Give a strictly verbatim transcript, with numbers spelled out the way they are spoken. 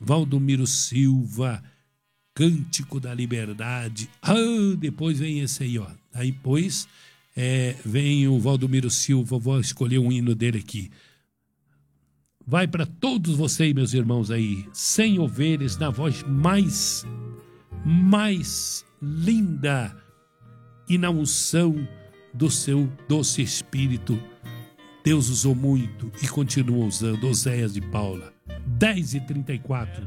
Valdomiro Silva, Cântico da Liberdade. Ah, depois vem esse aí, ó. Aí depois é, vem o Valdomiro Silva, vou escolher um hino dele aqui. Vai para todos vocês, meus irmãos aí, Sem Ovelhas, na voz mais, mais linda e na unção do seu doce espírito. Deus usou muito e continua usando. Oséias de Paula, dez e trinta e quatro.